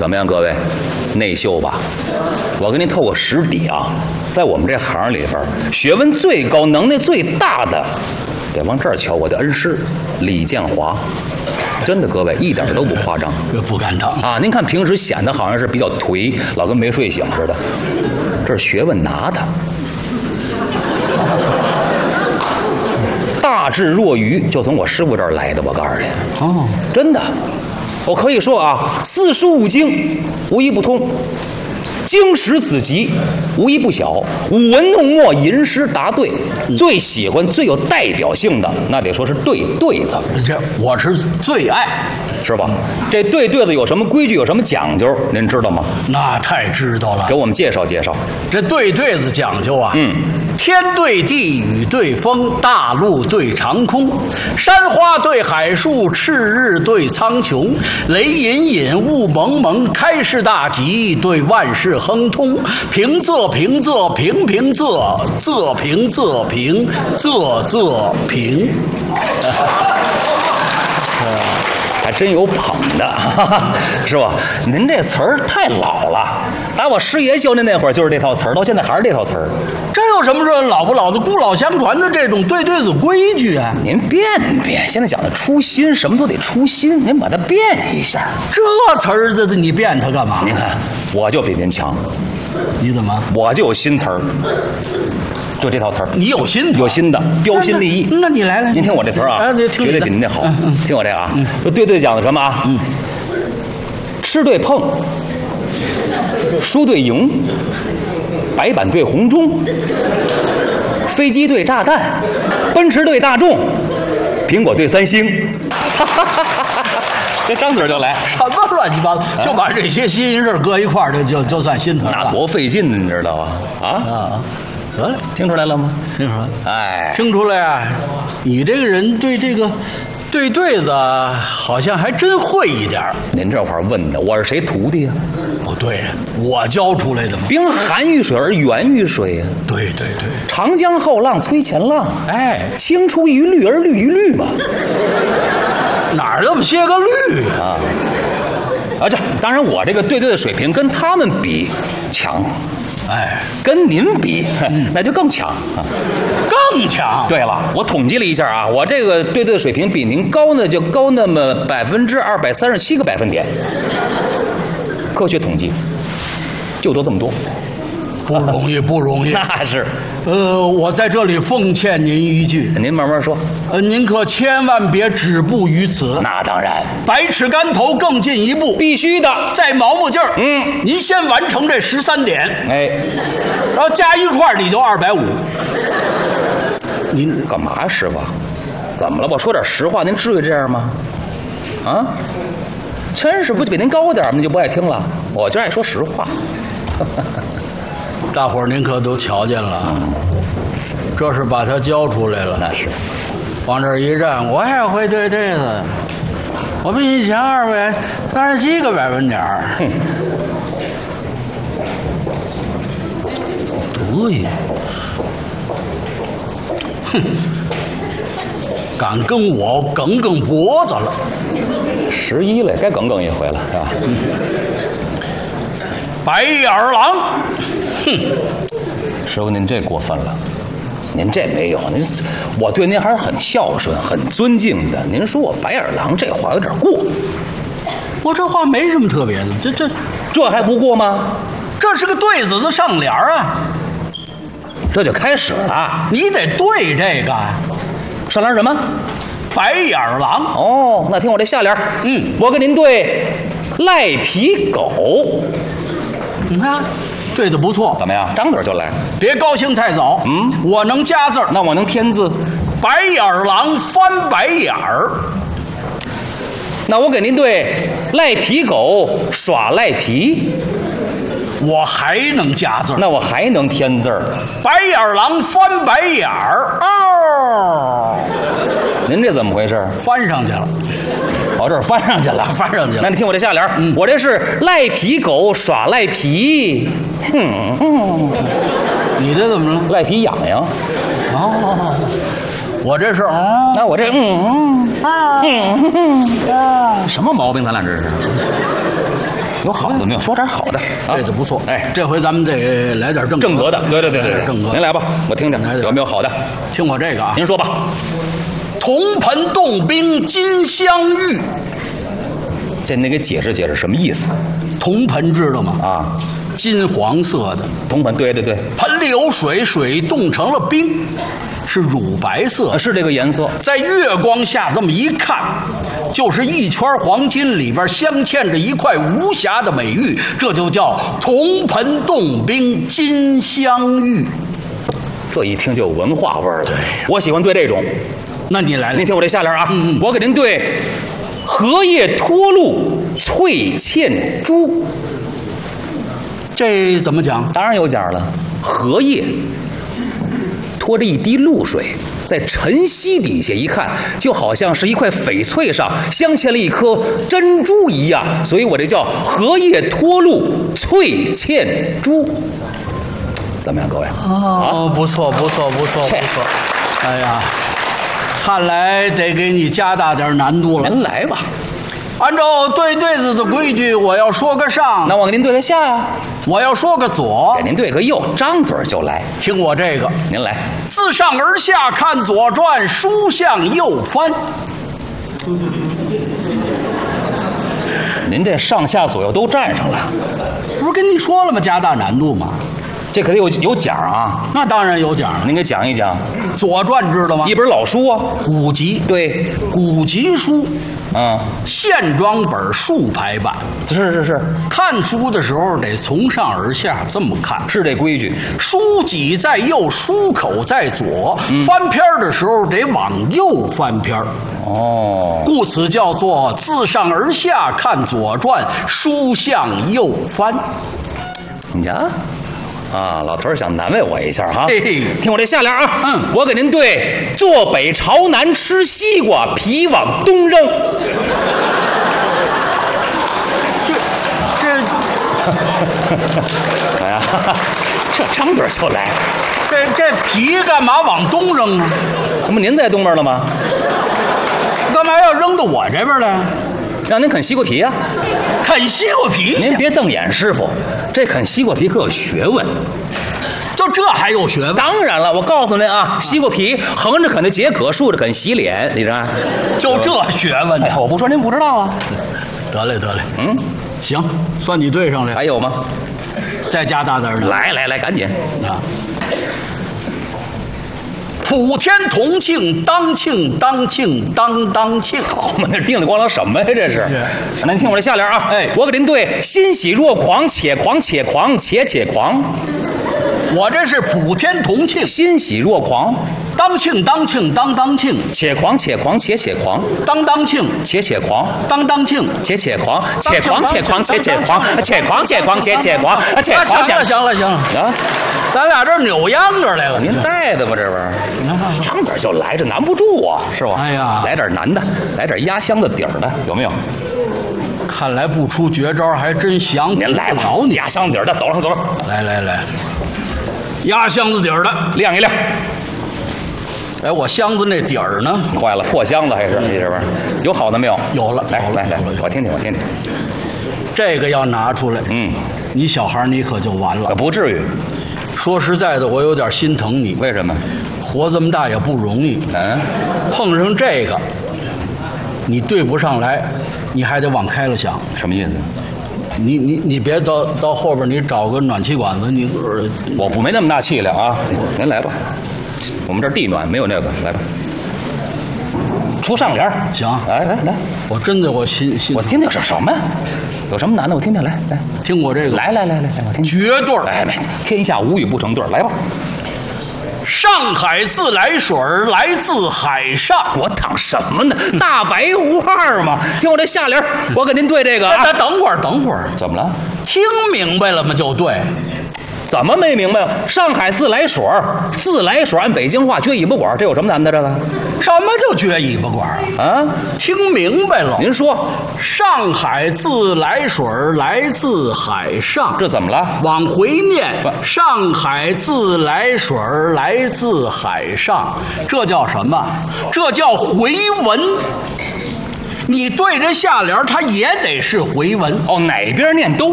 什么呀？各位，内秀吧。我给您透个实底啊，在我们这行里边，学问最高、能耐最大的，得往这儿瞧，我的恩师李建华。真的，各位一点都不夸张， 不敢当啊！您看平时显得好像是比较颓，老跟没睡醒似的，这是学问拿的。大智若愚就从我师傅这儿来的，我告诉你， 哦， 真的，我可以说啊，四书五经无一不通，经史子集无一不晓，舞文弄墨吟诗答对，最喜欢最有代表性的，那得说是对子， 这我是最爱， 是吧？这对子有什么规矩，有什么讲究，您知道吗？ 那太知道了， 给我们介绍介绍。 这对子讲究啊，天对地，雨对风，大陆对长空，山花对海树，赤日对苍穹，雷隐隐，雾蒙蒙，开市大吉对万事亨通，平仄平仄平平仄，仄平仄平仄仄平。 还真有捧的，是吧？您这词儿太老了，打我师爷教您那会儿就是这套词儿，到现在还是这套词儿。 这有什么说老不老的、古老相传的这种对子规矩啊？ 您变变，现在讲的初心，什么都得初心，您把它变一下。 这词儿子你变它干嘛？ 您看，我就比您强。 你怎么？ 我就有新词儿。就这套词儿， 你有新有新的，标新立异。 那你来， 您听我这词儿啊，绝对比您那好。听我这个啊，对讲的什么啊？吃对碰，输对赢，白板对红中，飞机对炸弹，奔驰对大众，苹果对三星。这张嘴就来， 什么乱七八糟，就把这些新事搁一块儿，就算新词了。 那多费劲呢，你知道吧？啊。得了，听出来了吗？ 听出来， 哎， 听出来啊！你这个人对这个对子好像还真会一点。 您这会儿问的，我是谁徒弟呀？ 不对呀，我教出来的嘛。 冰含于水而源于水呀。对， 长江后浪推前浪， 哎， 青出于绿而绿于绿嘛。 哪儿那么些个绿啊？这当然，我这个对的水平跟他们比强。哎，跟您比，那就更强啊， 更强。 对了，我统计了一下啊，我这个对的水平比您高呢，就高那么237个百分点。科学统计，就多这么多， 不容易，不容易。 那是， 我在这里奉劝您一句， 您慢慢说。 您可千万别止步于此。 那当然， 百尺竿头更进一步， 必须的。 再毛毛劲儿，您先完成这13点， 哎， 然后加一块你就250。 您干嘛，师傅？怎么了？我说点实话，您至于这样吗？啊，真是不就比您高点，您就不爱听了？我就爱说实话。 大伙儿您可都瞧见了，这是把他教出来了。 那是， 往这儿一站，我也会对这个，我比你强237个百分点。对，敢跟我梗脖子了 ，11了，该梗一回了，是吧？ 白眼狼， 师傅您这过分了，您这没有，我对您还是很孝顺、很尊敬的。您说我白眼狼这话有点过， 我这话没什么特别的， 这还不过吗？ 这是个对子的上联啊， 这就开始了， 你得对这个上联什么？ 白眼狼。 哦，那听我这下联，我跟您对赖皮狗。 你看，对的不错， 怎么样？张嘴就来， 别高兴太早。我能加字儿， 那我能添字。 白眼狼翻白眼儿， 那我给您对赖皮狗耍赖皮， 我还能加字儿， 那我还能添字儿。 白眼狼翻白眼儿，哦， 您这怎么回事？ 翻上去了。 这儿翻上去了， 翻上去了。 那你听我这下联，我这是赖皮狗耍赖皮， 你这怎么了？ 赖皮痒痒。 哦，我这是那我这什么毛病？咱俩这是有好的没有？说点好的， 这就不错。 哎， 这回咱们得来点正格的，对， 正格。 您来吧，我听听有没有好的。 听我这个啊， 您说吧。 铜盆冻冰金镶玉， 这您给解释解释什么意思？ 铜盆知道吗？ 啊， 金黄色的铜盆，对， 盆里有水，水冻成了冰，是乳白色， 是这个颜色。 在月光下这么一看，就是一圈黄金里边镶嵌着一块无瑕的美玉，这就叫铜盆冻冰金镶玉。 这一听就有文化味儿了。我喜欢对这种。 那你来了， 您听我这下联啊，我给您对荷叶脱露翠嵌珠， 这怎么讲？ 当然有讲了。荷叶拖着一滴露水，在晨曦底下一看，就好像是一块翡翠上镶嵌了一颗珍珠一样，所以我这叫荷叶脱露翠嵌珠。怎么样，各位？ 哦，不错。哎呀，看来得给你加大点难度了。 您来吧。 按照对子的规矩，我要说个上， 那我给您对个下呀。 我要说个左， 给您对个右，张嘴就来。 听我这个， 您来。 自上而下看《左传》，书向右翻。 您这上下左右都占上了， 不是跟你说了吗？加大难度吗？ 这可得有奖啊！ 那当然有奖了。 您给讲一讲 《左传》知道吗？ 一本老书啊， 古籍。 对， 古籍书。现装本竖排版。 是。 看书的时候得从上而下这么看， 是这规矩。 书脊在右，书口在左。翻篇的时候得往右翻篇。 哦， 故此叫做自上而下看《左传》，书向右翻。 你瞧。啊，老头儿想难为我一下哈，听我这下联啊，我给您对坐北朝南吃西瓜，皮往东扔。哎呀，这张嘴就来， 这皮干嘛往东扔啊？ 怎么您在东边了吗？ 干嘛要扔到我这边来？ 让您啃西瓜皮啊！ 啃西瓜皮？ 您别瞪眼，师傅，这啃西瓜皮可有学问。 就这还有学问？ 当然了，我告诉您啊，西瓜皮横着啃的解渴，竖着啃洗脸，你知道？ 就这学问呢？ 我不说您不知道啊。 得嘞，行，算你对上了。 还有吗？ 再加大点的。 来，赶紧啊！ 普天同庆，当庆，当庆。 我们这叮里咣啷什么呀？这是。您听我这下联啊！我给您对欣喜若狂，且狂。 我这是普天同庆， 欣喜若狂， 当庆，当庆， 且狂，且狂， 当庆， 且狂， 当庆， 且狂，且狂。 行了啊！咱俩这扭秧歌来了， 您带的吧？这玩意儿，张嘴就来，这难不住啊，是吧？ 哎呀， 来点难的，来点压箱子底儿的，有没有？ 看来不出绝招还真降服不了你。 压箱底儿的，走了。 来，压箱子底儿的， 亮一亮。 哎，我箱子那底儿呢？ 坏了，破箱子还是你这边有好的没有？ 有了， 来，我听听。 这个要拿出来，你小孩你可就完了。 不至于。 说实在的，我有点心疼你。 为什么？ 活这么大也不容易。碰上这个，你对不上来，你还得往开了想。 什么意思？ 你别到后边，你找个暖气管子， 我没那么大气量啊！您来吧，我们这儿地暖没有那个，来吧。出上联行， 来， 我真的我心， 我听听是什么呀？有什么难的？我听听，来， 听我这个， 来，我听绝对儿， 天下无语不成对儿，来吧。 上海自来水来自海上， 我躺什么呢？大白话嘛！听我这下联，我给您对这个啊。 等会儿， 怎么了？ 听明白了吗？就对。 怎么没明白啊？上海自来水按北京话撅尾巴管，这有什么难的？这个什么叫撅尾巴管啊？听明白了。 您说， 上海自来水来自海上， 这怎么了？ 往回念，上海自来水来自海上，这叫什么？这叫回文。 你对着下联，它也得是回文。 哦，哪边念都